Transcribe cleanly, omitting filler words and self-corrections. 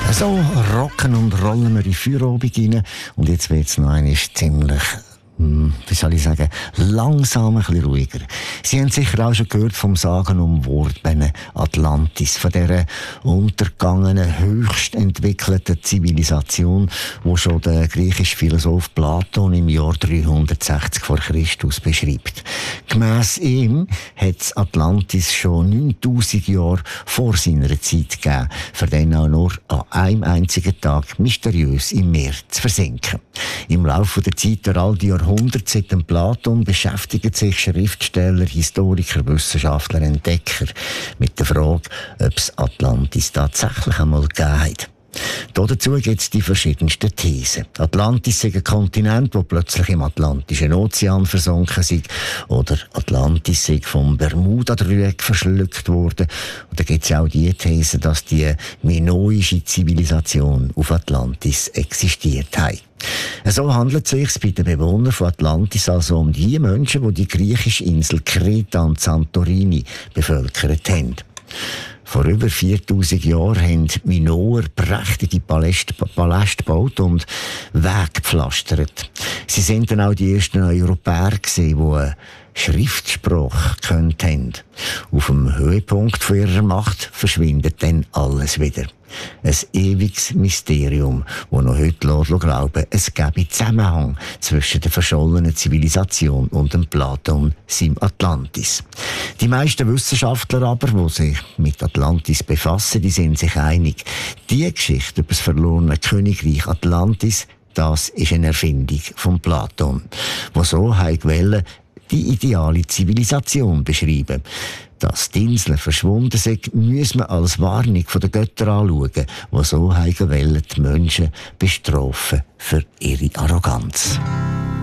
So rocken und rollen wir in die Feierabend rein. Und jetzt wird es noch einmal ziemlich, wie soll ich sagen, langsam ein bisschen ruhiger. Sie haben sicher auch schon gehört vom sagenumwobenen Atlantis, von dieser untergegangenen, höchst entwickelten Zivilisation, die schon der griechische Philosoph Platon im Jahr 360 vor Christus beschreibt. Gemäss ihm hat es Atlantis schon 9000 Jahre vor seiner Zeit gegeben, für den auch nur an einem einzigen Tag mysteriös im Meer zu versinken. Im Laufe der Zeit, der all die Jahrhunderte seit dem Platon, beschäftigen sich Schriftsteller, Historiker, Wissenschaftler, Entdecker mit der Frage, ob es Atlantis tatsächlich einmal gegeben hat. Dazu gibt es die verschiedensten Thesen. Atlantis sei ein Kontinent, der plötzlich im Atlantischen Ozean versunken sei, oder Atlantis sei vom Bermuda-Dreieck verschluckt worden. Und da gibt es auch die These, dass die minoische Zivilisation auf Atlantis existiert hat. So handelt es sich bei den Bewohnern von Atlantis also um die Menschen, die die griechische Insel Kreta und Santorini bevölkert haben. Vor über 4000 Jahren haben die Minoer prächtige Paläste gebaut und Wege gepflastert. Sie sind dann auch die ersten Europäer gewesen, die einen Schriftsprache gekannt haben. Auf dem Höhepunkt von ihrer Macht verschwindet dann alles wieder. Ein ewiges Mysterium, das noch heute glauben, es gebe Zusammenhang zwischen der verschollenen Zivilisation und dem Platon, seinem Atlantis. Die meisten Wissenschaftler aber, die sich mit Atlantis befassen, die sind sich einig. Die Geschichte über das verlorene Königreich Atlantis, das ist eine Erfindung von Platon, wo so wollte die ideale Zivilisation beschreiben. Dass die Inseln verschwunden sind, müssen wir als Warnung von den Göttern anschauen, die so wollen, die Menschen bestrafen für ihre Arroganz.